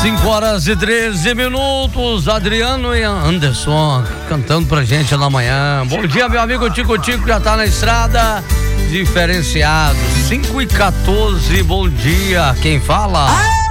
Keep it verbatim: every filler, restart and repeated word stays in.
cinco horas e treze minutos, Adriano e Anderson cantando pra gente na manhã. Bom dia, meu amigo Tico Tico, já tá na estrada, diferenciado, cinco e quatorze, bom dia, quem fala? Aê!